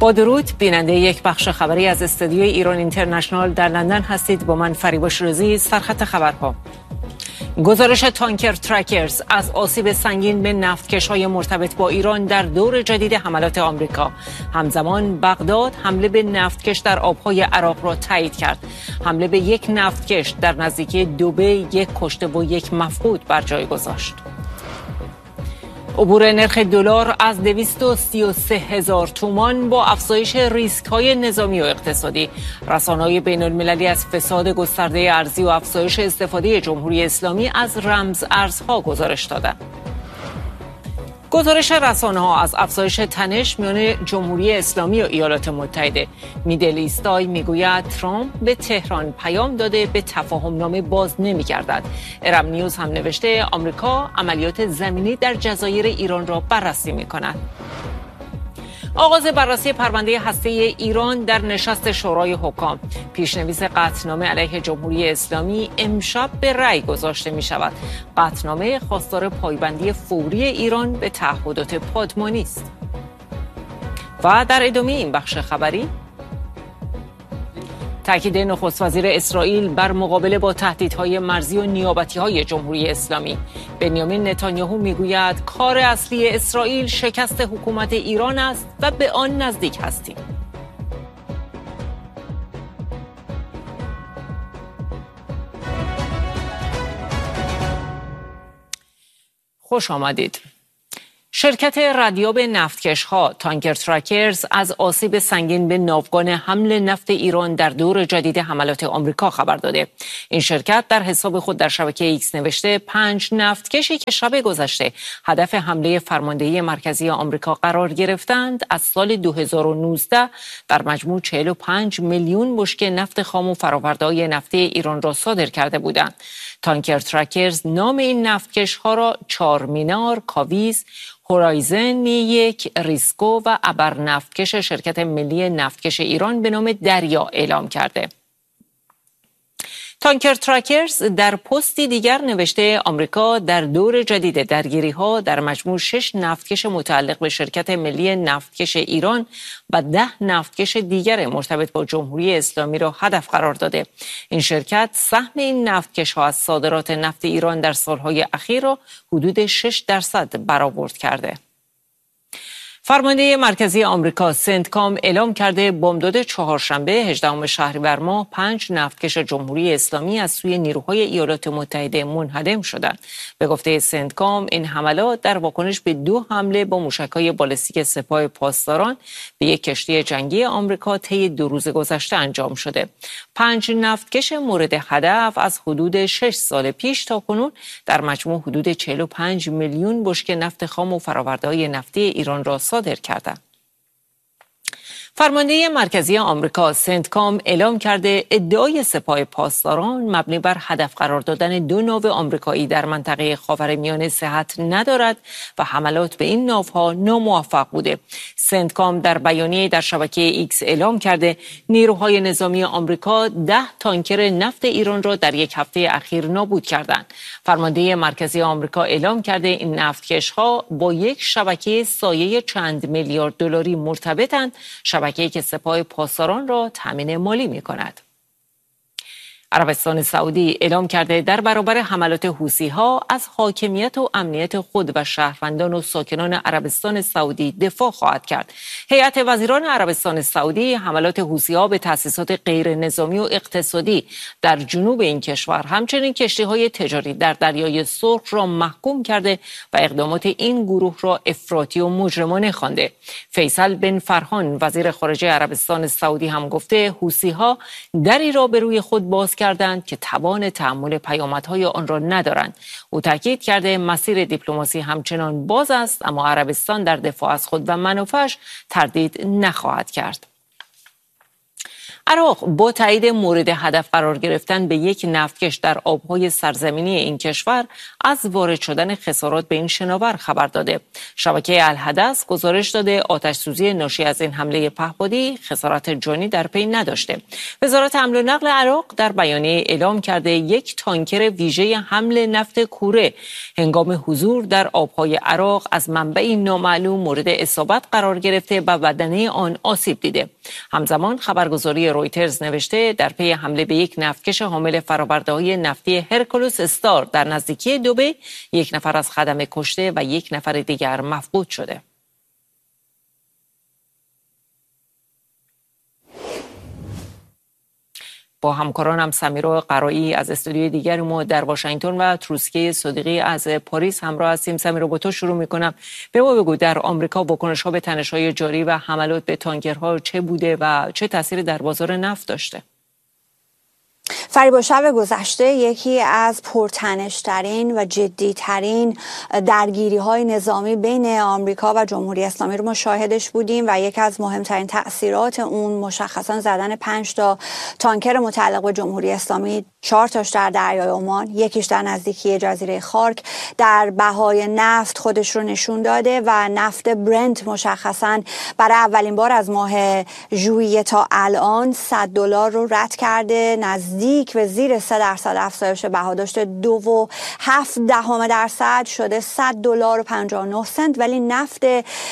با درود، بیننده یک بخش خبری از استودیوی ایران اینترنشنال در لندن هستید. با من فریباش رضی. سرخط خبرها: گزارش تانکر ترکرز از آسیب سنگین به نفتکش‌های مرتبط با ایران در دور جدید حملات آمریکا. همزمان بغداد حمله به نفتکش در آبهای عراق را تایید کرد. حمله به یک نفتکش در نزدیکی دبی یک کشته و یک مفقود بر جای گذاشت. عبور نرخ دلار از 233,000 تومان با افزایش ریسک‌های نظامی و اقتصادی. رسانه‌های بین‌المللی از فساد گسترده ارزی و افزایش استفاده جمهوری اسلامی از رمز ارزها گزارش دادند. گزارش رسانه‌ها از افزایش تنش میان جمهوری اسلامی و ایالات متحده. میدل ایستای میگوید ترامپ به تهران پیام داده به تفاهم نامه باز نمی‌گردد. ارم نیوز هم نوشته آمریکا عملیات زمینی در جزایر ایران را بررسی می‌کند. آغاز بررسی پرونده هسته‌ای ایران در نشست شورای حکام. پیشنویس قطعنامه علیه جمهوری اسلامی امشب به رأی گذاشته می شود. قطعنامه خواستار پایبندی فوری ایران به تعهدات پادمانی است. و در ادامه این بخش خبری، تاکید نخست وزیر اسرائیل بر مقابله با تهدیدهای مرزی و نیابتی‌های جمهوری اسلامی. بنیامین نتانیاهو میگوید کار اصلی اسرائیل شکست حکومت ایران است و به آن نزدیک هستیم. خوش آمدید. شرکت ردیاب نفتکش‌ها تانکر ترکرز از آسیب سنگین به ناوگان حمل نفت ایران در دور جدید حملات آمریکا خبر داده. این شرکت در حساب خود در شبکه ایکس نوشته 5 نفتکشی که شب گذشته هدف حمله فرماندهی مرکزی آمریکا قرار گرفتند از سال 2019 در مجموع 45 میلیون بشکه نفت خام و فرآورده‌های نفتی ایران را صادر کرده بودند. تانکر ترکرز نام این نفتکش‌ها را چارمینار، کاویز، هورایزن 1، ریسکو و ابر نفتکش شرکت ملی نفتکش ایران به نام دریا اعلام کرده. تانکر ترکرز در پستی دیگر نوشته آمریکا در دور جدید درگیری‌ها در مجموع 6 نفتکش متعلق به شرکت ملی نفتکش ایران و 10 نفتکش دیگر مرتبط با جمهوری اسلامی را هدف قرار داده. این شرکت سهم این نفتکش‌ها از صادرات نفت ایران در سالهای اخیر را حدود 6% برآورد کرده. فرمانده مرکزی آمریکا سنتکام اعلام کرده بامداد چهارشنبه 18 شهریور ماه 5 نفتکش جمهوری اسلامی از سوی نیروهای ایالات متحده منهدم شدند. به گفته سنتکام این حملات در واکنش به 2 حمله با موشک‌های بالستیک سپاه پاسداران به یک کشتی جنگی آمریکا طی 2 روز گذشته انجام شده. 5 نفتکش مورد هدف از حدود 6 سال پیش تا کنون در مجموع حدود 45 میلیون بشکه نفت خام و فرآورده‌های نفتی ایران را صادر کردند. فرمانده مرکزی آمریکا سنتکام اعلام کرده ادعای سپاه پاسداران مبنی بر هدف قرار دادن 2 ناو آمریکایی در منطقه خاورمیانه صحت ندارد و حملات به این ناوها ناموفق بوده. سنتکام در بیانیه در شبکه ایکس اعلام کرده نیروهای نظامی آمریکا 10 تانکر نفت ایران را در یک هفته اخیر نابود کردند. فرمانده مرکزی آمریکا اعلام کرده این نفتکش‌ها با یک شبکه سایه چند میلیارد دلاری مرتبطند، شبکه‌ای که سپاه پاسداران را تامین مالی می‌کند. عربستان سعودی اعلام کرده در برابر حملات حوثی‌ها از حاکمیت و امنیت خود و شهروندان و ساکنان عربستان سعودی دفاع خواهد کرد. هیئت وزیران عربستان سعودی حملات حوثی‌ها به تأسیسات غیر نظامی و اقتصادی در جنوب این کشور همچنین کشتی‌های تجاری در دریای سرخ را محکوم کرده و اقدامات این گروه را افراطی و مجرمانه خوانده. فیصل بن فرحان وزیر خارجه عربستان سعودی هم گفته حوثی‌ها دری را به روی خود باز کردند که توان تحمل پیامدهای آن را ندارند. او تاکید کرده مسیر دیپلماسی همچنان باز است، اما عربستان در دفاع از خود و منافعش تردید نخواهد کرد. عراق با تایید مورد هدف قرار گرفتن به یک نفتکش در آبهای سرزمینی این کشور از وارد شدن خسارات به این شناور خبر داده. شبکه الحدث گزارش داده آتش‌سوزی ناشی از این حمله پهپادی خسارات جانی در پی نداشته. وزارت حمل و نقل عراق در بیانیه اعلام کرده یک تانکر ویژه حمل نفت کوره هنگام حضور در آبهای عراق از منبعی نامعلوم مورد اصابت قرار گرفته و بدنه آن آسیب دیده. همزمان خبرگزاری رویترز نوشته در پی حمله به یک نفتکش حامل فرآورده‌های نفتی هرکولوس استار در نزدیکی دبی، یک نفر از خدمه کشته و یک نفر دیگر مفقود شده. با همکارانم سمیرا قرایی از استودیوی دیگر ما در واشنگتن و تروسکه صدیقی از پاریس همراه هستیم. سمیرا، با تو شروع میکنم. به ما بگو در آمریکا واکنش‌ها به تنش‌های جاری و حملات به تانکرها چه بوده و چه تأثیری در بازار نفت داشته؟ فریبا، شب گذشته یکی از پرتنش‌ترین و جدی‌ترین درگیری‌های نظامی بین آمریکا و جمهوری اسلامی رو ما شاهدش بودیم و یکی از مهمترین تأثیرات اون مشخصاً زدن 5 تا تانکر متعلق به جمهوری اسلامی، 4 تاش در دریای عمان، یکیش در نزدیکی جزیره خارک، در بهای نفت خودش رو نشون داده و نفت برنت مشخصاً برای اولین بار از ماه ژوئیه تا الان $100 رو رد کرده، نزدیک و زیر 3% افزایش بها داشته، 2.7% شده $100.59. ولی نفت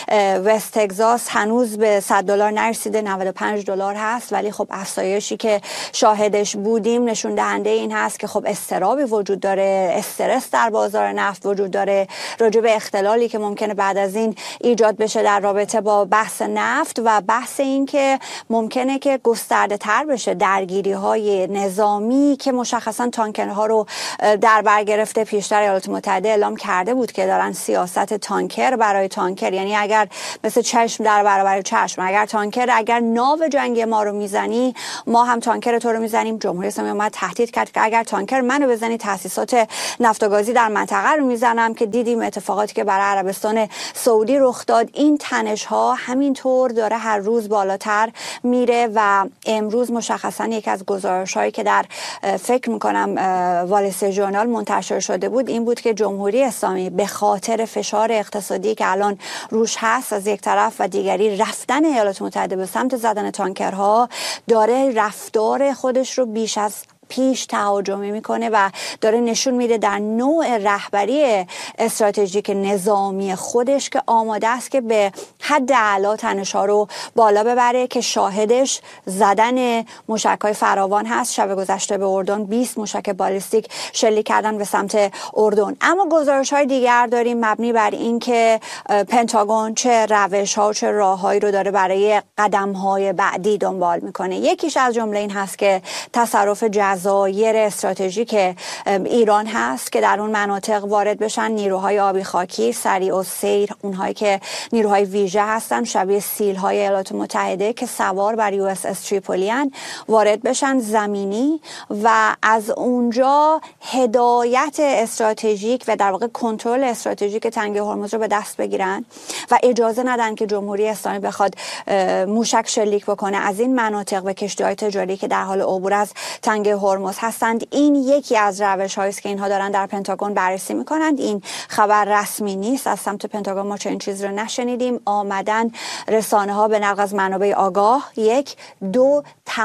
وست تگزاس هنوز به $100 نرسیده، $95 هست. ولی خب افزایشی که شاهدش بودیم نشون دهنده این هست که خب اضطرابی وجود داره، استرس در بازار نفت وجود داره راجع به اختلالی که ممکنه بعد از این ایجاد بشه در رابطه با بحث نفت و بحث این که ممکنه که گسترده تر بشه درگیری های نظامی که مشخصا تانکرها رو در بر گرفته. پیشتر ایالات متحده اعلام کرده بود که دارن سیاست تانکر برای تانکر، یعنی اگر مثل چشم در برابر چشم، اگر ناو جنگی ما رو میزنی ما هم تانکر تو رو میزنیم. جمهوری اسلامی اومد تهدید کرد که اگر تانکر منو بزنی تاسیسات نفت و گازی در منطقه رو میزنم، که دیدیم اتفاقاتی که برای عربستان سعودی رخ داد. این تنش ها همینطور داره هر روز بالاتر میره و امروز مشخصا یکی از گزارش‌هایی که در فکر میکنم وال استریت ژورنال منتشر شده بود این بود که جمهوری اسلامی به خاطر فشار اقتصادی که الان روش هست از یک طرف و دیگری رفتن ایالات متحده به سمت زدن تانکرها، داره رفتار خودش رو بیش از پیش تهاجمی میکنه و داره نشون میده در نوع رهبری استراتژیک نظامی خودش که آماده است که به حد اعلی تنش‌ها رو بالا ببره، که شاهدش زدن موشک‌های فراوان هست. شب گذشته به اردن 20 موشک بالستیک شلیک کردن به سمت اردن. اما گزارش‌های دیگر داریم مبنی بر این که پنتاگون چه روش‌ها و چه راه‌هایی رو داره برای قدم‌های بعدی دنبال میکنه. یکیش از جمله این هست که تصرف جزایر استراتژیک ایران هست که در اون مناطق وارد بشن نیروهای آبی خاکی، سریع السیر، اونهایی که نیروهای ویژه هستن شبیه سیل‌های ایالات متحده که سوار بر USS تریپولیان، وارد بشن زمینی و از اونجا هدایت استراتژیک و در واقع کنترل استراتژیک تنگه هرمز رو به دست بگیرن و اجازه ندن که جمهوری اسلامی بخواد موشک شلیک بکنه از این مناطق و کشتی‌های تجاری که در حال عبور از تنگه هرمز هستند. این یکی از روش‌هایی است که اینها دارن در پنتاگون بررسی میکنند. این خبر رسمی نیست، از سمت پنتاگون ما چنین چیزی رو نشنیدیم. آمدن رسانه‌ها به نقل از منابع آگاه، 1 2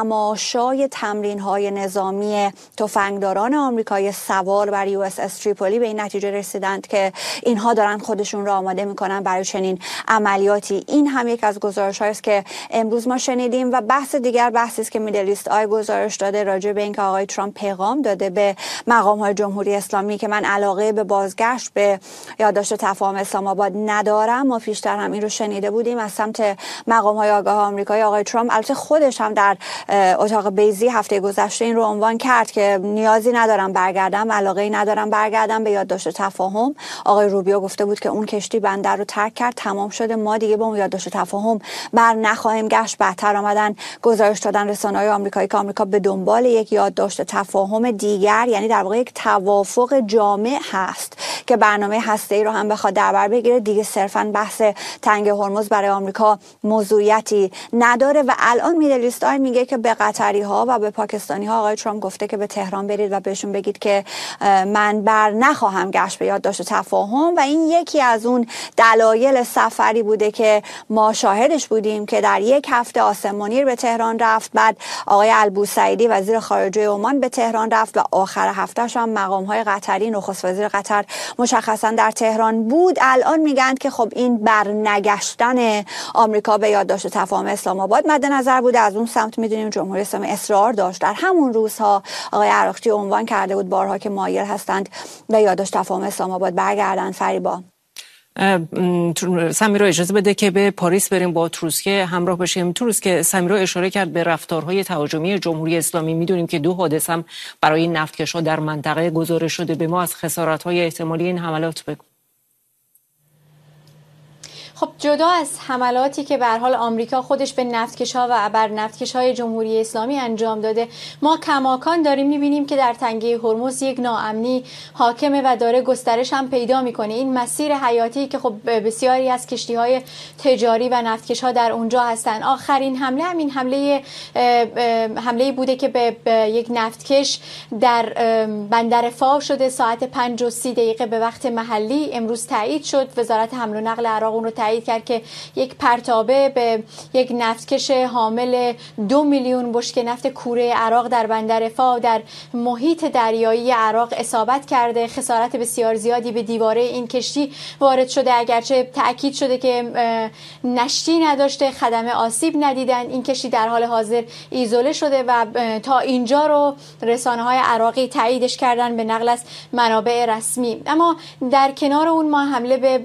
تماشای تمرین‌های نظامی تفنگداران آمریکایی سوار بر USS تریپولی به این نتیجه رسیدند که اینها دارن خودشون رو آماده میکنن برای چنین عملیاتی. این هم یک از گزارش‌هایی است که امروز ما شنیدیم و بحث دیگر بحثی است که میدل ایست آی گزارش داده راجع به اینکه آقای ترامپ پیغام داده به مقام‌های جمهوری اسلامی که من علاقه به بازگشت به یادداشت تفاهم اسلام آباد ندارم. ما پیشتر هم این رو شنیده بودیم از سمت مقام‌های آگاه آمریکایی. آقای ترامپ البته خودش هم در اتاق بیضی هفته گذشته این رو عنوان کرد که نیازی ندارم برگردم، علاقه‌ای ندارم برگردم به یادداشت تفاهم. آقای روبیو گفته بود که اون کشتی بندر رو ترک کرد، تمام شده، ما دیگه با اون یادداشت تفاهم بر نخواهیم گشت. بهتر آمدن گزارش دادن رسانه‌های آمریکایی که آمریکا به دنبال یک یادداشت یادداشت تفاهم دیگر، یعنی در واقع یک توافق جامع هست که برنامه هسته‌ای رو هم بخواد در بر بگیره، دیگه صرفاً بحث تنگ هرمز برای آمریکا موضوعیتی نداره. و الان میدل ایست آی میگه که به قطری ها و به پاکستانی ها آقای ترامپ گفته که به تهران برید و بهشون بگید که من بر نخواهم گشت به یادداشت تفاهم. و این یکی از اون دلایل سفری بوده که ما شاهدش بودیم که در یک هفته عاصم منیر به تهران رفت، بعد آقای البوسعیدی وزیر خارجه عمان به تهران رفت و آخر هفتهش هم مقام‌های قطری، نخست وزیر قطر مشخصا در تهران بود. الان میگن که خب این برنگشتن آمریکا به یادداشت تفاهم اسلام آباد مد نظر بوده. از اون سمت میدونیم جمهوری اسلامی اصرار داشت، در همون روزها آقای عراقچی عنوان کرده بود بارها که مایل هستند به یادداشت تفاهم اسلام آباد برگردن. فریبا سمیرا اجازه بده که به پاریس بریم با تروسکه همراه بشیم. تروسکه، سمیرا اشاره کرد به رفتارهای تهاجمی جمهوری اسلامی. میدونیم که 2 حادثه هم برای نفتکش‌ها در منطقه گزارش شده. به ما از خسارت‌های احتمالی این حملات بگو. خب جدا از حملاتی که به هر حال آمریکا خودش به نفتکش‌ها و بر نفتکش‌های جمهوری اسلامی انجام داده، ما کماکان داریم می‌بینیم که در تنگه هرمز یک ناامنی حاکمه و داره گسترش هم پیدا می‌کنه. این مسیر حیاتی که خب بسیاری از کشتی‌های تجاری و نفتکش‌ها در اونجا هستن. آخرین حمله همین حمله بوده که به یک نفتکش در بندر فاو شده ساعت 5:30 به وقت محلی. امروز تایید شد، وزارت حمل و نقل عراق اون رو تایید کرد که یک پرتابه به یک نفتکش حامل 2 میلیون بشکه نفت کوره عراق در بندر فاو در محیط دریایی عراق اصابت کرده. خسارت بسیار زیادی به دیواره این کشتی وارد شده، اگرچه تأکید شده که نشتی نداشته، خدمه آسیب ندیدن. این کشتی در حال حاضر ایزوله شده و تا اینجا رو رسانه‌های عراقی تاییدش کردن به نقل از منابع رسمی. اما در کنار اون ما حمله به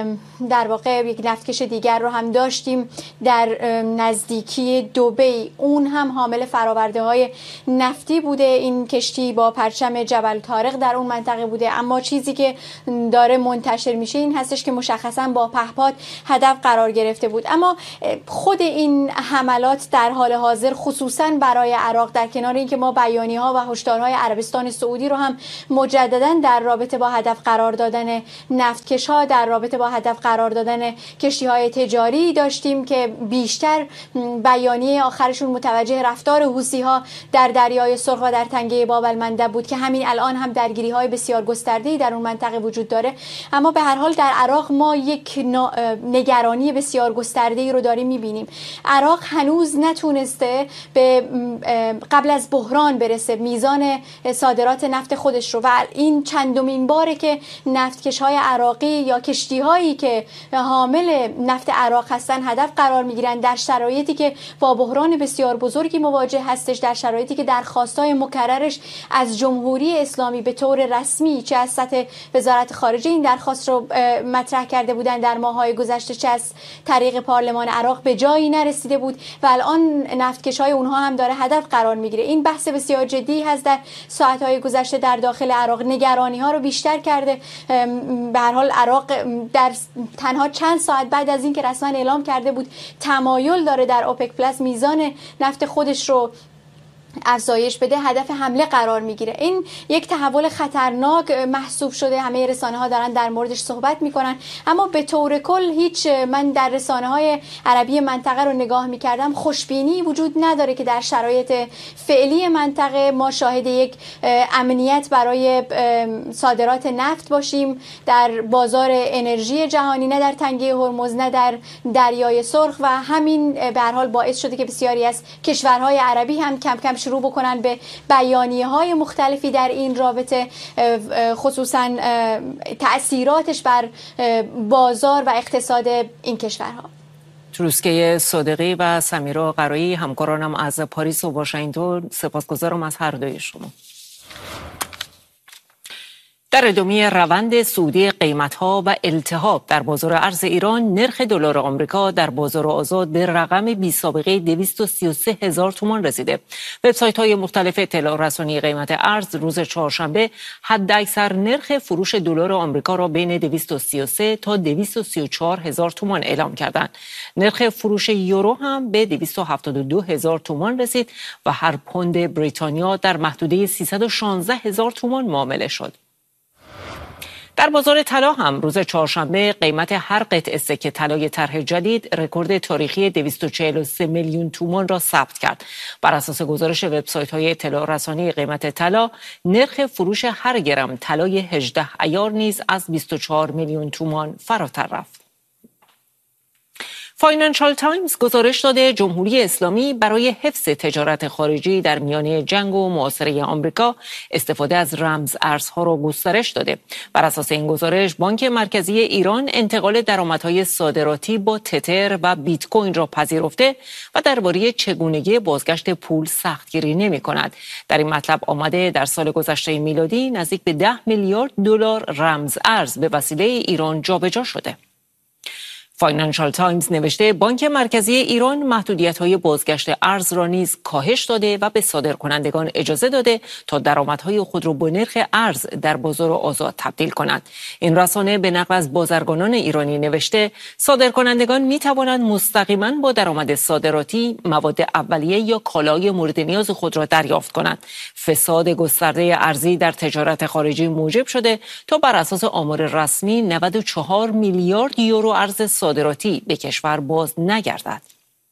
در واقع یک نفتکش دیگر رو هم داشتیم در نزدیکی دبی. اون هم حامل فرآورده‌های نفتی بوده. این کشتی با پرچم جبل طارق در اون منطقه بوده. اما چیزی که داره منتشر میشه این هستش که مشخصاً با پهپاد هدف قرار گرفته بود. اما خود این حملات در حال حاضر خصوصاً برای عراق، در کنار اینکه ما بیانیه‌ها و هشدارهای عربستان سعودی رو هم مجدداً در رابطه با هدف قرار دادن نفتکش‌ها، در رابطه با هدف قرار دادن کشتی‌های تجاری داشتیم که بیشتر بیانیه آخرشون متوجه رفتار حوثی‌ها در دریای سرخ و در تنگه باب المندب بود که همین الان هم درگیری‌های بسیار گسترده‌ای در اون منطقه وجود داره. اما به هر حال در عراق ما یک نگرانی بسیار گسترده‌ای رو داریم می‌بینیم. عراق هنوز نتونسته به قبل از بحران برسه میزان صادرات نفت خودش رو و این چندمین باره که نفتکش‌های عراقی یا کشتی‌هایی که حامل نفت عراق هستن هدف قرار میگیرن در شرایطی که با بحران بسیار بزرگی مواجه هستش، در شرایطی که درخواست‌های مکررش از جمهوری اسلامی به طور رسمی چه از سطح وزارت خارجه این درخواست رو مطرح کرده بودن در ماه‌های گذشته، چه از طریق پارلمان عراق به جایی نرسیده بود و الان نفتکش‌های اونها هم داره هدف قرار میگیره. این بحث بسیار جدی هست در ساعت‌های گذشته در داخل عراق، نگرانی‌ها رو بیشتر کرده. به هر حال عراق در تنها چند ساعت بعد از اینکه رسما اعلام کرده بود تمایل داره در اوپک پلاس میزان نفت خودش رو افزایش بده، هدف حمله قرار میگیره. این یک تحول خطرناک محسوب شده، همه رسانه ها دارن در موردش صحبت میکنن، اما به طور کل من در رسانه های عربی منطقه رو نگاه میکردم، خوشبینی وجود نداره که در شرایط فعلی منطقه ما شاهد یک امنیت برای صادرات نفت باشیم در بازار انرژی جهانی، نه در تنگه هرمز نه در دریای سرخ، و همین به هر حال باعث شده که بسیاری از کشورهای عربی هم کم کم شروع بکنن به بیانیه‌های مختلفی در این رابطه، خصوصا تأثیراتش بر بازار و اقتصاد این کشورها. تروسکه صادقی و سمیرا قرایی، همکارانم از پاریس و واشنگتن، سپاسگزارم از هر دوی شما. در ادامه روند صعودی قیمت‌ها و التهاب در بازار ارز ایران، نرخ دلار آمریکا در بازار آزاد به رقم بی‌سابقه 233,000 تومان رسیده. وبسایت‌های مختلف اطلاع رسانی قیمت ارز روز چهارشنبه حداکثر نرخ فروش دلار آمریکا را بین 233 تا 234,000 تومان اعلام کردند. نرخ فروش یورو هم به 272,000 تومان رسید و هر پوند بریتانیا در محدوده 316,000 تومان معامله شد. در بازار طلا هم روز چهارشنبه قیمت هر قطعه سکه طلای طرح جدید رکورد تاریخی 243 میلیون تومان را ثبت کرد. بر اساس گزارش وبسایت‌های اطلاع رسانی قیمت طلا، نرخ فروش هر گرم طلای 18 عیار نیز از 24 میلیون تومان فراتر رفت. فاینانشال تایمز گزارش داده جمهوری اسلامی برای حفظ تجارت خارجی در میانه جنگ و محاصره آمریکا استفاده از رمز ارزها را گسترش داده. بر اساس این گزارش، بانک مرکزی ایران انتقال درآمدهای صادراتی با تتر و بیت کوین را پذیرفته و درباره چگونگی بازگشت پول سختگیری نمی‌کند. در این مطلب آمده در سال گذشته میلادی نزدیک به 10 میلیارد دلار رمز ارز به وسیله ایران جابجا شده. فاینانشال تایمز نوشته بانک مرکزی ایران محدودیت‌های بازگشت ارز را نیز کاهش داده و به صادرکنندگان اجازه داده تا درآمدهای خود را با نرخ ارز در بازار آزاد تبدیل کنند. این رسانه به نقل از بازرگانان ایرانی نوشته صادرکنندگان می‌توانند مستقیما با درآمد صادراتی مواد اولیه یا کالای مورد نیاز خود را دریافت کنند. فساد گسترده ارزی در تجارت خارجی موجب شده تا بر اساس آمار رسمی 94 میلیارد یورو ارز صادراتی به کشور باز نگردد.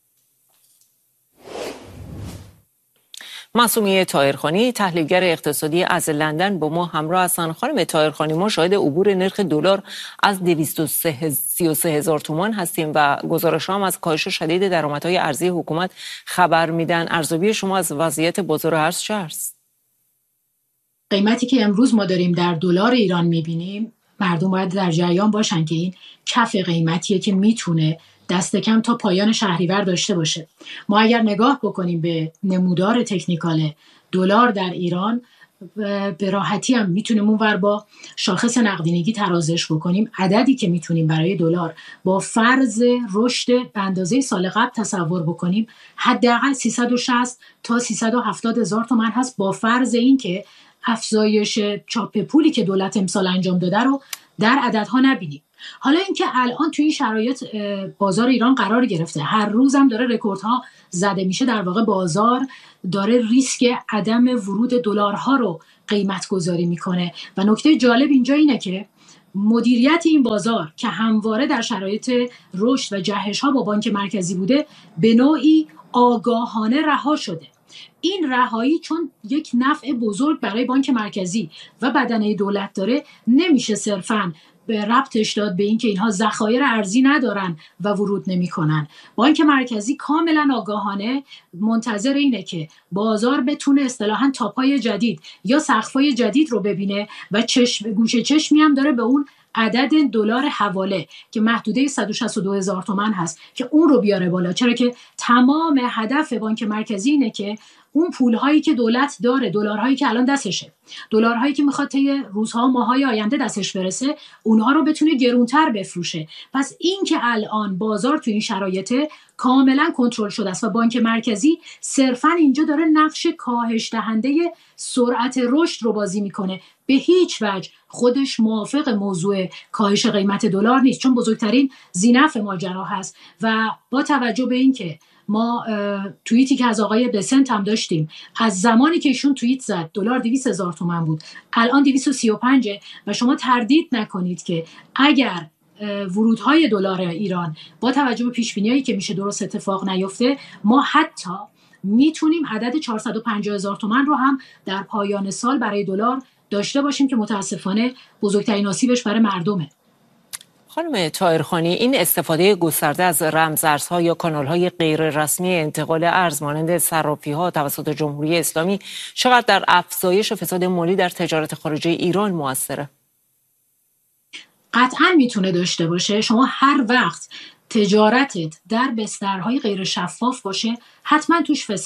معصومیه طاهرخانی، تحلیلگر اقتصادی از لندن با ما همراه هستند. خانم طاهرخانی، ما شاهد عبور نرخ دلار از 233,000 تومان هستیم و گزارش‌ها هم از کاهش شدید درآمدهای ارزی حکومت خبر میدن. ارزیابی شما از وضعیت بازار ارز چه است؟ قیمتی که امروز ما داریم در دلار ایران می‌بینیم، مردم باید در جریان باشن که این کف قیمتیه که میتونه دست کم تا پایان شهریور داشته باشه. ما اگر نگاه بکنیم به نمودار تکنیکال دلار در ایران، به راحتی هم میتونیم اونور با شاخص نقدینگی ترازش بکنیم. عددی که میتونیم برای دلار با فرض رشد به اندازه سال قبل تصور بکنیم حداقل 360 تا 370 هزار تومان هست، با فرض این که افزایش چاپ پولی که دولت امسال انجام داده رو در عددها نبینیم. حالا اینکه الان توی این شرایط بازار ایران قرار گرفته، هر روز هم داره رکوردها زده میشه، در واقع بازار داره ریسک عدم ورود دلارها رو قیمت گذاری میکنه و نکته جالب اینجا اینه که مدیریت این بازار که همواره در شرایط رشد و جهش ها با بانک مرکزی بوده، به نوعی آگاهانه رها شده. این رهایی چون یک نفع بزرگ برای بانک مرکزی و بدنه دولت داره، نمیشه صرفاً به ربطش داد به این که اینها ذخایر ارزی ندارن و ورود نمی‌کنن. بانک مرکزی کاملا آگاهانه منتظر اینه که بازار بتونه اصطلاحاً تاپای جدید یا سقف‌های جدید رو ببینه و گوشه چشمی هم داره به اون عدد دلار حواله که محدوده 162,000 تومان هست که اون رو بیاره بالا، چرا که تمام هدف بانک مرکزی اینه که اون پولهایی که دولت داره، دلارهایی که الان دستشه، دلارهایی که میخواد طی روزها و ماه‌های آینده دستش برسه، اونها رو بتونه گرونتر بفروشه. پس این که الان بازار تو این شرایط کاملا کنترل شده است و بانک مرکزی صرفا اینجا داره نقش کاهش دهنده سرعت رشد رو بازی میکنه، به هیچ وجه خودش موافق موضوع کاهش قیمت دلار نیست، چون بزرگترین ذینفع ماجرا هست. و با توجه به این که ما توییتی که از آقای بسنت هم داشتیم، از زمانی که ایشون توییت زد دلار 200,000 تومان بود، الان 235 و شما تردید نکنید که اگر ورودهای دلار ایران با توجه به پیش‌بینی‌هایی که میشه درست اتفاق نیفته، ما حتی میتونیم عدد 450,000 تومان رو هم در پایان سال برای دلار داشته باشیم که متاسفانه بزرگترین آسیبش برای مردمه. خانم طاهرخانی، این استفاده گسترده از رمز ارزها یا کانال‌های غیر رسمی انتقال ارز مانند صرافی‌ها توسط جمهوری اسلامی چقدر در افزایش فساد مالی در تجارت خارجی ایران موثره؟ قطعاً میتونه داشته باشه. شما هر وقت تجارتت در بسترهای غیر شفاف باشه، حتما توش فساده.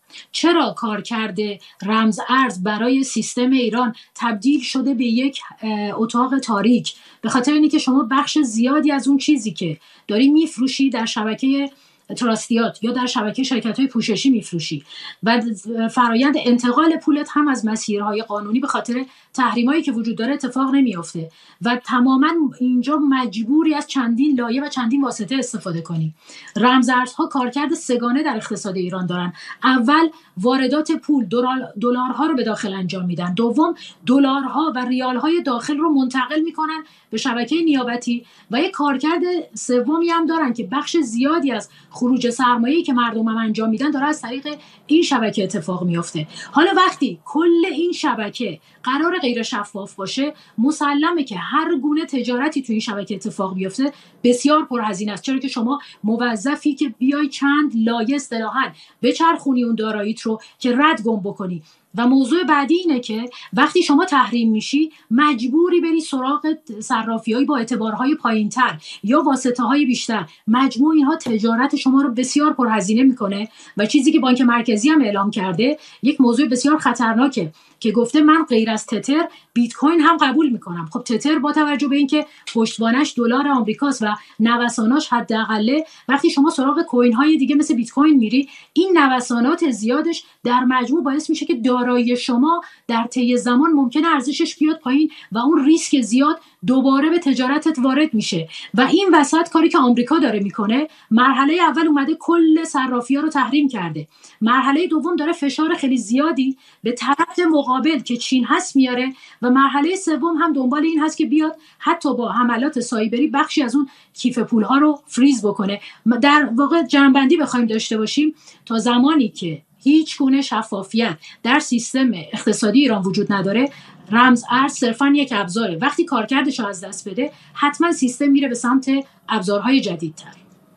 چرا کارکرد رمز ارز برای سیستم ایران تبدیل شده به یک اتاق تاریک؟ به خاطر اینه که شما بخش زیادی از اون چیزی که داری میفروشی در شبکه تراستیات یا در شبکه شرکت‌های پوششی میفروشی و فرایند انتقال پولت هم از مسیرهای قانونی به خاطر تحریمایی که وجود داره اتفاق نمیافته و تماما اینجا مجبوری از چندین لایه و چندین واسطه استفاده کنی. رمزارزها کارکرد سگانه در اقتصاد ایران دارن. اول واردات پول دلارها رو به داخل انجام میدن، دوم دلارها و ریالهای داخل رو منتقل میکنن به شبکه نیابتی و یک کارکرد سومی هم دارن که بخش زیادی از خروج سرمایه‌ای که مردم هم انجام میدن داره از طریق این شبکه اتفاق میفته. حالا وقتی کل این شبکه قرار غیر شفاف باشه، مسلمه که هر گونه تجارتی تو این شبکه اتفاق بیفته بسیار پرهزینه است، چرا که شما موظفی که بیای چند لایه اصطلاحاً بچرخونی اون داراییت رو که رد گم بکنی. و موضوع بعدی اینه که وقتی شما تحریم میشی مجبوری بری سراغ صرافی‌های با اعتبارهای پایین‌تر یا واسطه‌های بیشتر. مجموع اینها تجارت شما رو بسیار پرهزینه میکنه و چیزی که بانک مرکزی هم اعلام کرده یک موضوع بسیار خطرناکه که گفته من غیر از تتر بیت کوین هم قبول میکنم. خب تتر با توجه به اینکه پشتوانش دلار آمریکاست و نوساناش حداقل، وقتی شما سراغ کوین های دیگه مثل بیت کوین میری، این نوسانات زیادش در مجموع باعث میشه که دارایی شما در طی زمان ممکنه ارزشش بیاد پایین و اون ریسک زیاد دوباره به تجارتت وارد میشه. و این وسط کاری که آمریکا داره میکنه، مرحله اول اومده کل صرافی‌ها رو تحریم کرده، مرحله دوم داره فشار خیلی زیادی به طرف مقابل که چین هست میاره و مرحله سوم هم دنبال این هست که بیاد حتی با حملات سایبری بخشی از اون کیف پول‌ها رو فریز بکنه. در واقع جنبندی بخوایم داشته باشیم، تا زمانی که هیچ گونه شفافیت در سیستم اقتصادی ایران وجود نداره، رمز ارز صرفاً یک ابزاره. وقتی کارکردش رو از دست بده، حتما سیستم میره به سمت ابزارهای جدیدتر.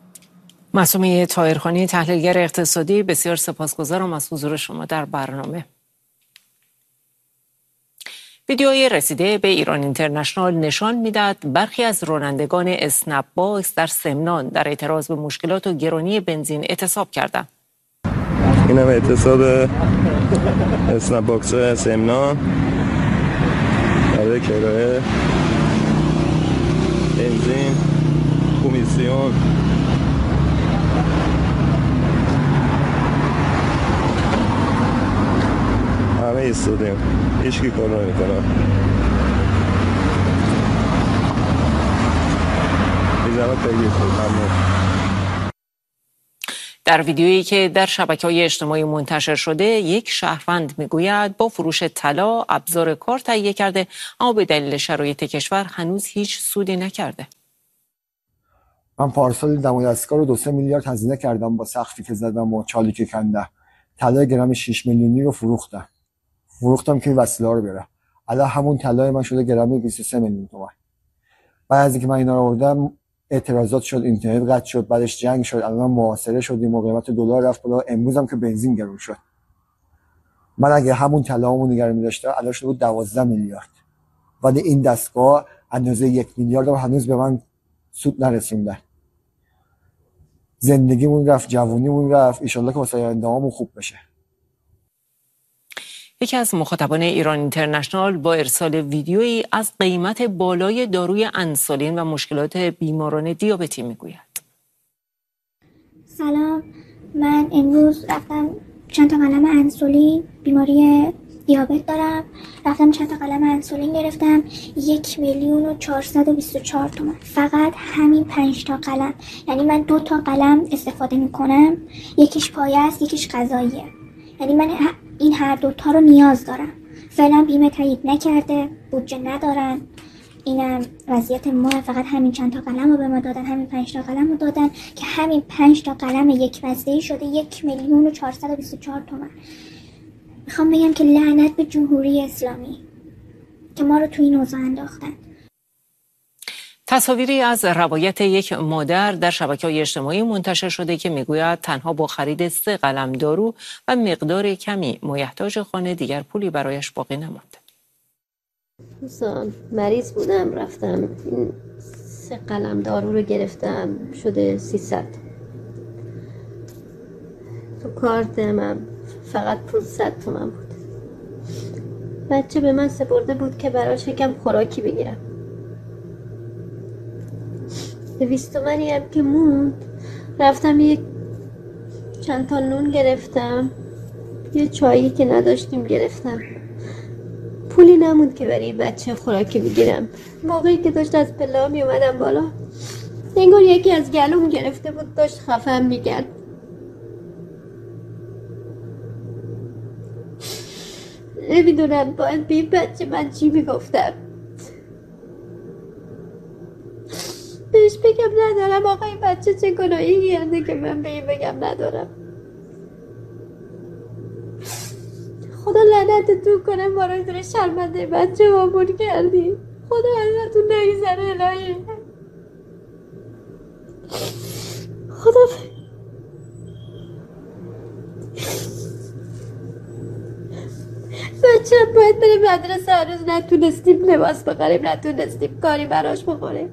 معصومه طاهرخانی، تحلیلگر اقتصادی، بسیار سپاسگزارم از حضور شما در برنامه. ویدیوی رسیده به ایران اینترنشنال نشان میدهد برخی از رانندگان اسنپ باکس در سمنان در اعتراض به مشکلات و گرانی بنزین اعتصاب کردند. این هم اعتصاب اسنپ باکس سمنان برای کرایه بنزین، کمیسیون. همه ایستادیم، هیچکی کار نمی‌کنه. می‌ذارم پیگیر کنم. در ویدیویی که در شبکه‌های اجتماعی منتشر شده، یک شهروند میگوید با فروش طلا ابزار کار تهیه کرده، اما به دلیل شرایط کشور هنوز هیچ سودی نکرده. من پارسال دم دستگاه رو 2-3 میلیارد هزینه کردم با سقفی که زدم و چالی که کندم. طلای گرم 6 میلیونی رو فروختم که وسیله رو بره. الان همون طلای من شده گرم 23 میلیون تومان. بعد از اینکه من اینا رو آوردم اعتراضات شد، اینترنت قطع شد، بعدش جنگ شد، الان محاصره شدیم و قیمت دلار رفت بالا. امروز هم که بنزین گرون شد. من اگه همون طلامو نگه می‌داشتم الان شده بود 12 میلیارد. ولی این دستگاه اندازه 1 میلیارد رو هنوز به من سود نرسوندن. زندگیمون رفت، جوونیمون رفت، ان شاءالله که واسه آینده‌مون خوب بشه. یکی از مخاطبان ایران اینترنشنال با ارسال ویدیویی از قیمت بالای داروی انسولین و مشکلات بیماران دیابتی میگوید. سلام، من امروز رفتم چند تا قلم انسولین، بیماری دیابت دارم، رفتم چند تا قلم انسولین گرفتم، 1,424,000 تومان. فقط همین 5 تا قلم، یعنی من 2 تا قلم استفاده میکنم، یکیش پایه است یکیش غذاییه، یعنی من این هر 2 تا رو نیاز دارم. فعلا بیمه تایید نکرده، بودجه ندارن، اینم وضعیت ما. فقط همین چند تا قلم رو به ما دادن، همین 5 تا قلم رو دادن که همین 5 تا قلم یک بسته‌ای شده 1,424,000 تومان. میخوام بگم که لعنت به جمهوری اسلامی که ما رو تو این اوضاع انداختن. تصاویری از روایت یک مادر در شبکه‌های اجتماعی منتشر شده که میگوید تنها با خرید 3 قلم دارو و مقدار کمی مایحتاج خانه دیگر پولی برایش باقی نمانده. مریض بودم، رفتم این 3 قلم دارو رو گرفتم، شده 300. تو کارتم فقط 500 تومن بود. بچه به من سپرده بود که براش یکم خوراکی بگیرم. 200 تومنی هم که موند رفتم یک چند تا نون گرفتم، یه چایی که نداشتیم گرفتم. پولی نموند که برای بچه خوراکی بگیرم. موقعی که داشت از پلا می اومدم بالا انگار یکی از گلوم گرفته بود، داشت خفم میکرد. نمیدونم باید به این بچه من چی میگفتم. بهش بگم ندارم آقا این بچه چه گناهی کرده که من به این بگم ندارم. خدا لعنتتون کنه ما رو دور شرمنده بچه مامون کردی. خدا ازتون نگذره الهی. خدا بچه باید بره مدرسه، هنوز نتونستیم لباس بخریم، نتونستیم کاری براش بخوریم.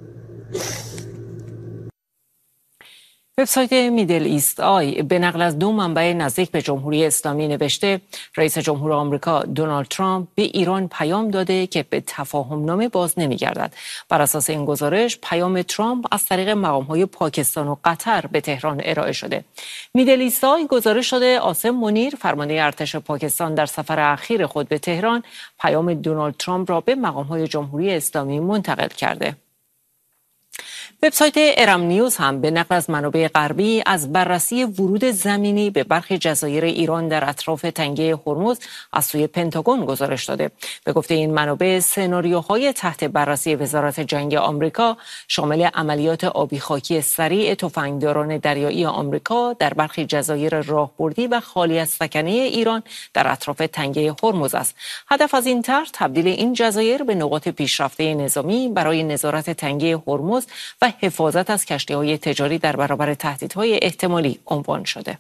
وبسایت میدل ایست آی به نقل از 2 منبع نزدیک به جمهوری اسلامی نوشته رئیس جمهور آمریکا دونالد ترامپ به ایران پیام داده که به تفاهمنامه باز نمی‌گردد. بر اساس این گزارش پیام ترامپ از طریق مقام‌های پاکستان و قطر به تهران ارائه شده. میدل ایست آی گزارش داده عاصم منیر فرمانده ارتش پاکستان در سفر اخیر خود به تهران پیام دونالد ترامپ را به مقام‌های جمهوری اسلامی منتقل کرده. وبسایت ارم نیوز هم به نقل از منابع غربی از بررسی ورود زمینی به برخی جزایر ایران در اطراف تنگه هرمز از سوی پنتاگون گزارش داده. به گفته این منابع سناریوهای تحت بررسی وزارت جنگ آمریکا شامل عملیات آبی خاکی سریع تفنگداران دریایی آمریکا در برخی جزایر راهبردی و خالی از سکنه ایران در اطراف تنگه هرمز است. هدف از این طرح تبدیل این جزایر به نقاط پیشرفته نظامی برای نظارت تنگه هرمز و حفاظت از کشتی‌های تجاری در برابر تهدیدهای احتمالی عنوان شده.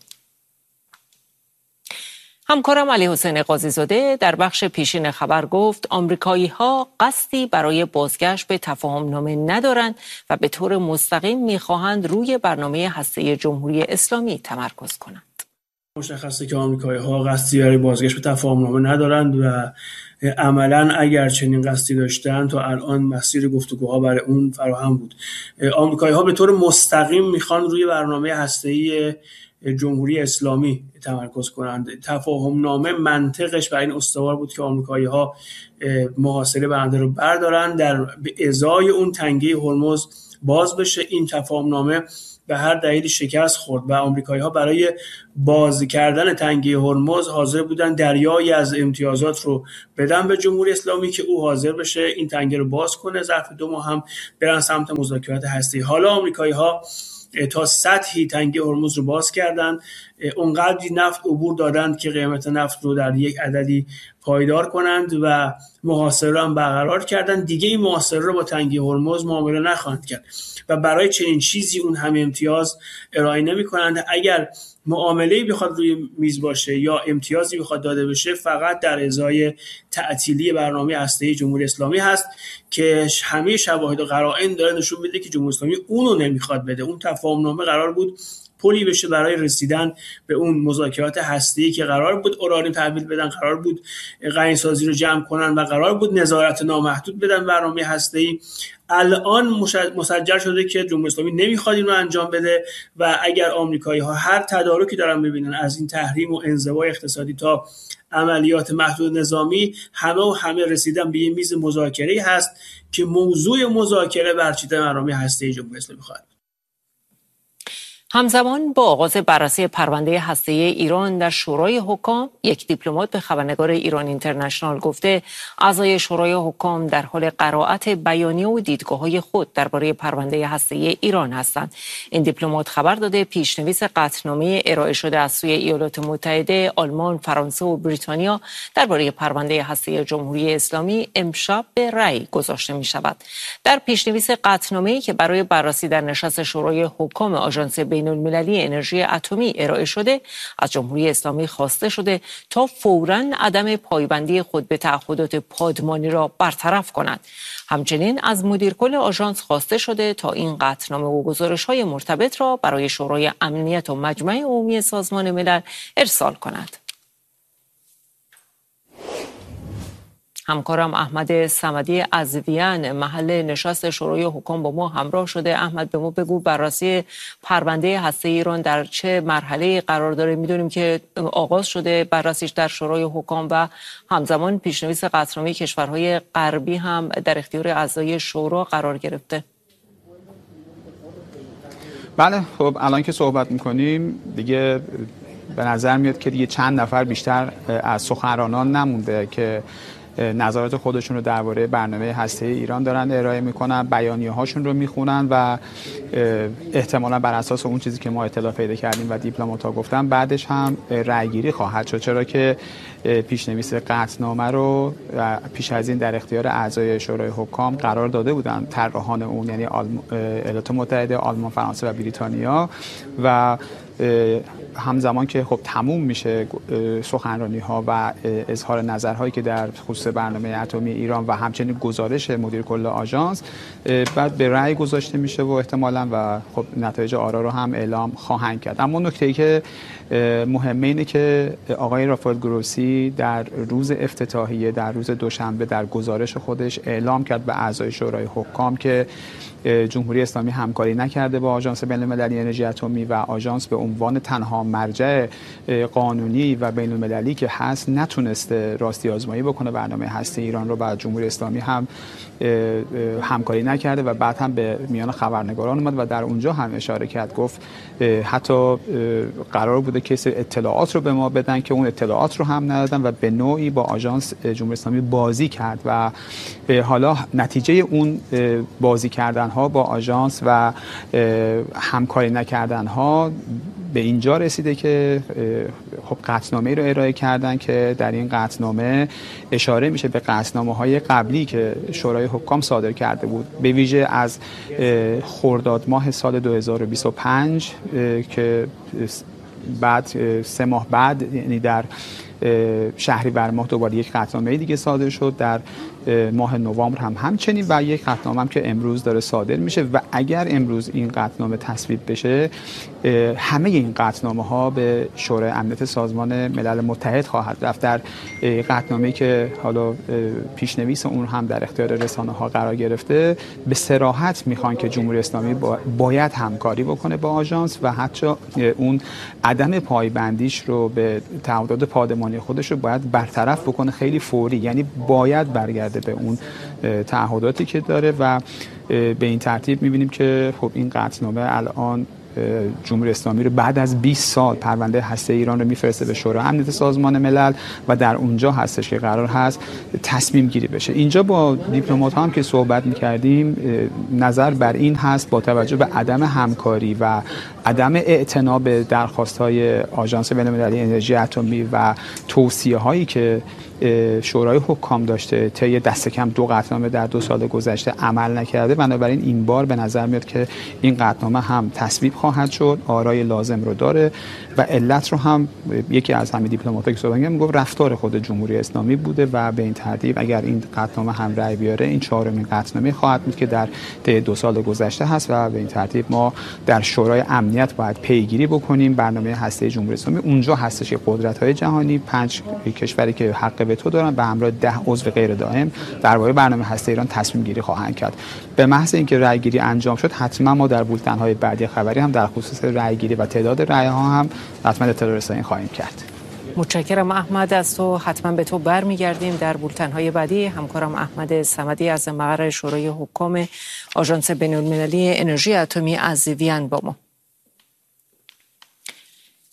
همکارم علی حسین قاضی‌زاده در بخش پیشین خبر گفت آمریکایی‌ها قصدی برای بازگشت به تفاهمنامه ندارند و به طور مستقیم می‌خواهند روی برنامه هسته‌ای جمهوری اسلامی تمرکز کنند. مشخصه که آمریکایی‌ها قصدی برای بازگشت به تفاهمنامه ندارند و عملاً اگر چنین قصدی داشتن تا الان مسیر گفتگوها برای اون فراهم بود. آمریکایی‌ها به طور مستقیم میخوان روی برنامه هسته‌ای جمهوری اسلامی تمرکز کنند. تفاهمنامه منطقش برای این استوار بود که آمریکایی‌ها محاصره بنده رو بردارن، به ازای اون تنگه هرمز باز بشه. این تفاهمنامه به هر دلیلی شکست خورد و آمریکایی‌ها برای باز کردن تنگه هرمز حاضر بودن دریایی از امتیازات رو بدن به جمهوری اسلامی که او حاضر بشه این تنگه رو باز کنه، ظرف 2 ماه هم برن سمت مذاکرات هسته‌ای. حالا آمریکایی‌ها تا سطحی تنگه هرمز رو باز کردن، اونقدری نفت عبور دادند که قیمت نفت رو در یک عددی پایدار کنند و محاصره رو هم برقرار کردند. دیگه این محاصره رو با تنگه هرمز معامله نخواهند کرد و برای چنین چیزی اون همه امتیاز ارائه نمی‌کنند. اگر معامله‌ای بخواد روی میز باشه یا امتیازی بخواد داده بشه فقط در ازای تعطیلی برنامه هسته‌ای جمهوری اسلامی هست که همه شواهد و قرائن داره نشون میده که جمهوری اسلامی اونو نمیخواد بده. اون تفاهمنامه قرار بود پلی بشه برای رسیدن به اون مذاکرات هسته‌ای که قرار بود اورانیوم تحویل بدن، قرار بود غنی‌سازی رو جمع کنن و قرار بود نظارت نامحدود بدن برنامه هسته‌ای. الان مسجل شده که جمهوری اسلامی نمیخواد این رو انجام بده و اگر آمریکایی‌ها هر تدارکی دارن ببینن از این تحریم و انزوای اقتصادی تا عملیات محدود نظامی، همه رسیدن به یه میز مذاکره‌ای هست که موضوع مذاکره برچیدن برنامه هسته‌ای جمهوری اسلامی خواهد. همزمان با آغاز بررسی پرونده هسته‌ای ایران در شورای حکام، یک دیپلمات به خبرنگار ایران اینترنشنال گفته اعضای شورای حکام در حال قرائت بیانیه و دیدگاه‌های خود درباره پرونده هسته‌ای ایران هستند. این دیپلمات خبر داده پیشنویس قطعنامه ارائه شده از سوی ایالات متحده، آلمان، فرانسه و بریتانیا درباره پرونده هسته‌ای جمهوری اسلامی امشب به رأی گذاشته می‌شود. در پیشنویس قطعنامه‌ای که برای بررسی در نشست شورای حکام آژانس بین‌المللی انرژی اتمی ارائه شده، از جمهوری اسلامی خواسته شده تا فوراً عدم پایبندی خود به تعهدات پادمانی را برطرف کند. همچنین از مدیر کل آژانس خواسته شده تا این قطعنامه و گزارش‌های مرتبط را برای شورای امنیت و مجمع عمومی سازمان ملل ارسال کند. همکارم احمد صمدی از وین محل نشست شورای حکام با ما همراه شده. احمد، به ما بگو بررسی پرونده هسته ایران در چه مرحله قرار داره؟ میدونیم که آغاز شده بررسیش در شورای حکام و همزمان پیشنویس قطعنامه کشورهای غربی هم در اختیار اعضای شورا قرار گرفته. بله، خب الان که صحبت میکنیم دیگه به نظر میاد که دیگه چند نفر بیشتر از سخنرانان نمونده که نظرات خودشون رو درباره برنامه هسته ایران دارن ارائه میکنن، بیانیه هاشون رو میخونن و احتمالا بر اساس اون چیزی که ما اطلاع پیدا کردیم و دیپلمات‌ها گفتن بعدش هم رأی گیری خواهد شد، چرا که پیشنویس قطعنامه رو پیش از این در اختیار اعضای شورای حکام قرار داده بودن، طراحان اون یعنی ایالات متحده، آلمان، فرانسه و بریتانیا، و همزمان که خب تموم میشه سخنرانی ها و اظهار نظرهایی که در خصوص برنامه اتمی ایران و همچنین گزارش مدیر کل آژانس بعد به رأی گذاشته میشه و احتمالاً و خب نتایج آرا رو هم اعلام خواهند کرد. اما نکته‌ای که مهمه اینه که آقای رافائل گروسی در روز افتتاحیه در روز دوشنبه در گزارش خودش اعلام کرد به اعضای شورای حکام که جمهوری اسلامی همکاری نکرده با آژانس بین‌المللی انرژی اتمی و آژانس به عنوان تنها مرجع قانونی و بین‌المللی که هست نتونسته راستی آزمایی بکنه برنامه هسته ایران رو، و جمهوری اسلامی هم همکاری نکرده و بعد هم به میان خبرنگاران اومد و در اونجا هم اشاره کرد، گفت حتی قرار بوده که اطلاعات رو به ما بدن که اون اطلاعات رو هم ندادن و به نوعی با آژانس جمهوری اسلامی بازی کرد و حالا نتیجه اون بازی کردن ها با آژانس و همکاری نکردن ها به اینجا رسیده که خب قطعنامه‌ای رو ارائه کردن که در این قطعنامه اشاره میشه به قطعنامه‌های قبلی که شورای حکام صادر کرده بود، به ویژه از خرداد ماه سال 2025 که بعد 3 ماه بعد یعنی در شهریور ماه دوباره یک قطعنامه دیگه صادر شد، در ماه نوامبر هم همچنین و یک قطعنامه هم که امروز داره صادر میشه و اگر امروز این قطعنامه تصویب بشه همه این قطعنامه ها به شورای امنیت سازمان ملل متحد خواهد رفت. در قطعنامه‌ای که حالا پیشنویس اون هم در اختیار رسانه ها قرار گرفته به صراحت میخوان که جمهوری اسلامی باید همکاری بکنه با آژانس و حتی اون عدم پایبندیش رو به تعهدات پادمانی خودش رو باید برطرف بکنه خیلی فوری، یعنی باید برگرده به اون تعهداتی که داره و به این ترتیب می‌بینیم که خب این قطعنامه الان جمهوری اسلامی رو بعد از 20 سال پرونده هسته ایران رو میفرسته به شورای امنیت سازمان ملل و در اونجا هستش که قرار هست تصمیم گیری بشه. اینجا با دیپلمات هم که صحبت می‌کردیم نظر بر این هست با توجه به عدم همکاری و عدم اعتنا به درخواست‌های آژانس بین‌المللی انرژی اتمی و توصیه‌هایی که شورای حکام داشته طی دست کم 2 قطعنامه در 2 سال گذشته عمل نکرده، بنابراین این بار به نظر میاد که این قطعنامه هم تصویب خواهد شد، آرای لازم رو داره و علت رو هم یکی از همین دیپلمات‌ها که صحبت کردن میگفت رفتار خود جمهوری اسلامی بوده و به این ترتیب اگر این قطعنامه هم رأی بیاره این 4مین قطعنامه خواهد بود که در طی 2 سال گذشته هست و به این ترتیب ما در شورای امنیت باید پیگیری بکنیم برنامه هسته جمهوری اسلامی. اونجا هستش که قدرت‌های جهانی 5 کشوری که حق وتو دارن به همراه 10 عضو غیر دائم درباره برنامه هسته ایران تصمیم گیری خواهند کرد. به محض اینکه رأی گیری انجام شد حتما ما در بولتن‌های بعدی خبری هم در خصوص رأی گیری و تعداد رأی‌ها هم حتما اطلاع رسانی خواهیم کرد. متشکرم احمد، از تو حتما به تو برمیگردیم در بولتن‌های بعدی. همکارم احمد صمدی از مقر شورای حکام آژانس بین‌المللی انرژی اتمی از وین با ما.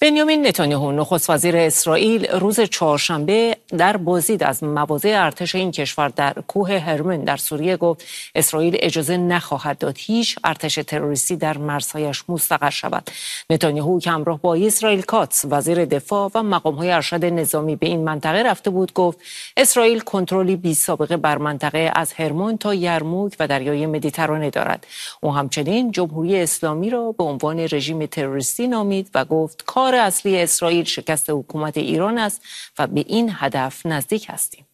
بنیامین نتانیاهو نخست وزیر اسرائیل روز چهارشنبه در بازدید از مواضع ارتش این کشور در کوه هرمون در سوریه گفت اسرائیل اجازه نخواهد داد هیچ ارتش تروریستی در مرزهایش مستقر شود. نتانیاهو که همراه با اسرائیل کاتس وزیر دفاع و مقام‌های ارشد نظامی به این منطقه رفته بود گفت اسرائیل کنترلی بی‌سابقه بر منطقه از هرمون تا یرموک و دریای مدیترانه دارد. او همچنین جمهوری اسلامی را به عنوان رژیم تروریستی نامید و گفت کار اصلی اسرائیل شکست حکومت ایران است و به این هدف نزدیک هستیم.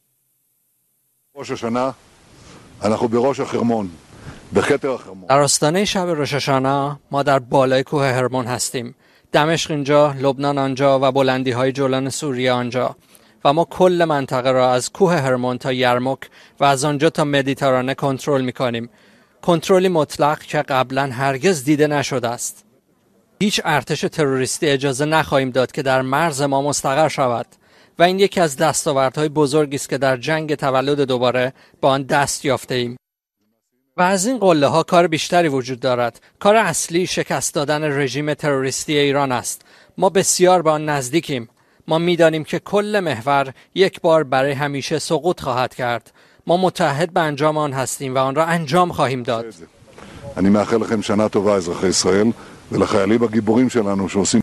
در آستانه شب روش الشانا ما در بالای کوه هرمون هستیم. دمشق اینجا، لبنان آنجا و بلندی‌های جولان سوریه آنجا و ما کل منطقه را از کوه هرمون تا یرموک و از آنجا تا مدیترانه کنترل می‌کنیم. کنترلی مطلق که قبلا هرگز دیده نشده است. هیچ ارتش تروریستی اجازه نخواهیم داد که در مرز ما مستقر شود و این یکی از دستاوردهای بزرگی است که در جنگ تولد دوباره با آن دست یافته ایم. و از این قله ها کار بیشتری وجود دارد. کار اصلی شکست دادن رژیم تروریستی ایران است. ما بسیار به آن نزدیکیم. ما می‌دانیم که کل محور یک بار برای همیشه سقوط خواهد کرد. ما متحد به انجام آن هستیم و آن را انجام خواهیم داد. אני מאחל לכם שנה טובה אזרחי ישראל ולחיילים הגיבורים שלנו שעושים.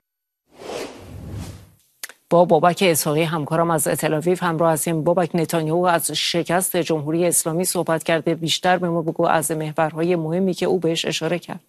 با بابک اسحاقی همکارم از تل‌آویو همراه هستیم. بابک، نتانیاهو از شکست جمهوری اسلامی صحبت کرده. بیشتر به ما بگو از محورهای مهمی که او بهش اشاره کرد.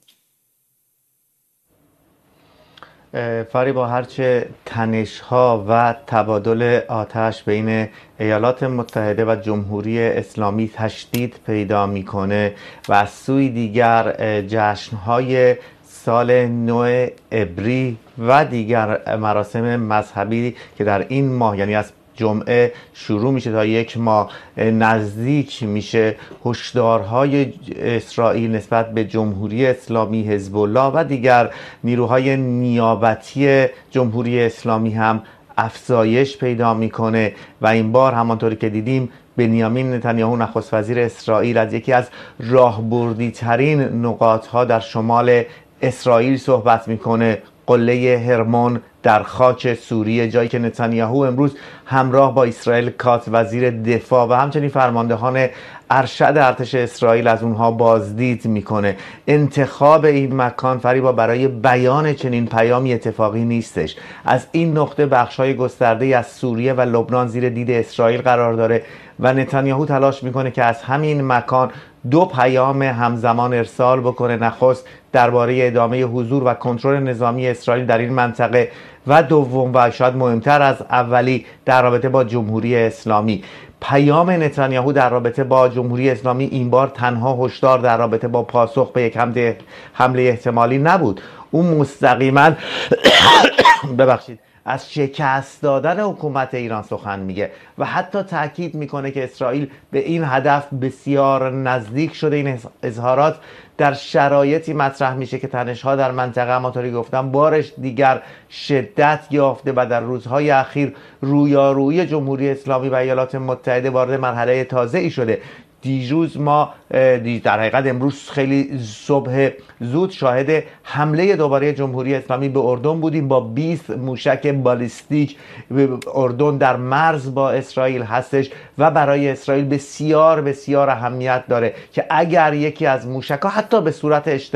فریبا، هرچه تنش‌ها و تبادل آتش بین ایالات متحده و جمهوری اسلامی تشدید پیدا میکنه و از سوی دیگر جشن‌های سال نو عبری و دیگر مراسم مذهبی که در این ماه یعنی از جمعه شروع میشه تا یک ماه نزدیک میشه، هشدارهای اسرائیل نسبت به جمهوری اسلامی، حزب الله و دیگر نیروهای نیابتی جمهوری اسلامی هم افزایش پیدا میکنه و این بار همانطوری که دیدیم بنیامین نتانیاهو نخست وزیر اسرائیل از یکی از راهبردی ترین نقاط ها در شمال اسرائیل صحبت میکنه، قله هرمون در خاک سوریه، جایی که نتانیاهو امروز همراه با اسرائیل کاتس وزیر دفاع و همچنین فرماندهان ارشد ارتش اسرائیل از اونها بازدید میکنه. انتخاب این مکان فریبا برای بیان چنین پیامی اتفاقی نیستش. از این نقطه بخش‌های گسترده از سوریه و لبنان زیر دید اسرائیل قرار داره و نتانیاهو تلاش میکنه که از همین مکان دو پیام همزمان ارسال بکنه. نخست درباره ادامه حضور و کنترل نظامی اسرائیل در این منطقه و دوم و شاید مهمتر از اولی در رابطه با جمهوری اسلامی. پیام نتانیاهو در رابطه با جمهوری اسلامی این بار تنها هشدار در رابطه با پاسخ به یک حمله احتمالی نبود. اون مستقیما از شکست دادن حکومت ایران سخن میگه و حتی تاکید میکنه که اسرائیل به این هدف بسیار نزدیک شده. این اظهارات در شرایطی مطرح میشه که تنش‌ها در منطقه همونطوری گفتم بارش دیگر شدت یافته و در روزهای اخیر رویارویی جمهوری اسلامی و ایالات متحده وارد مرحله تازه‌ای شده. دیروز ما در حقیقت امروز خیلی صبح زود شاهد حمله دوباره جمهوری اسلامی به اردن بودیم با 20 موشک بالیستیک. اردن در مرز با اسرائیل هستش و برای اسرائیل بسیار بسیار اهمیت داره که اگر یکی از موشک‌ها حتی به صورت